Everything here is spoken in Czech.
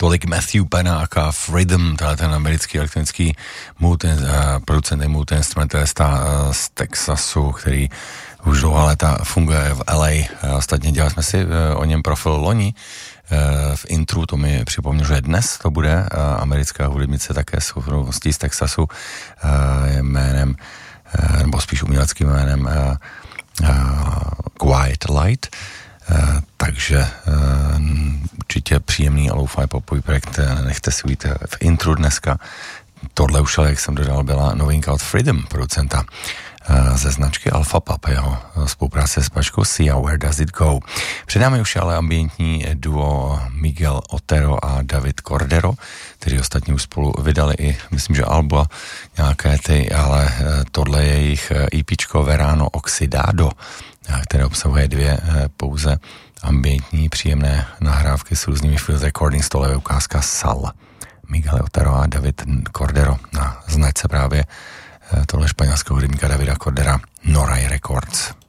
Tolik Matthew Pennock a Freedom, ten americký elektronický producent multi-instrumentalista z Texasu, který už dlouhá léta funguje v LA. Ostatně dělali jsme si o něm profil loni v intru, to mi připomnělo, že dnes to bude americká hudebnice také s z Texasu jménem, nebo spíš uměleckým jménem Quiet Light. Takže určitě příjemný lo-fi popový projekt, nechte si ujít v intru dneska. Tohle už ale, jak jsem dodal, byla novinka od Freedom, producenta ze značky Alpha Pup, jeho spolupráce s pačkou See Where Does It Go. Předáme už ale ambientní duo Miguel Otero a David Cordero, kteří ostatně už spolu vydali i, myslím, že alba nějaké ale tohle je jejich EPčko Verano Oxidado, které obsahuje 2 pouze ambientní, příjemné nahrávky s různými field recordings, tohle je ukázka Sal. Miguel Otero a David Cordero na značce právě tohle španělského hudebníka Davida Cordera Noray Records.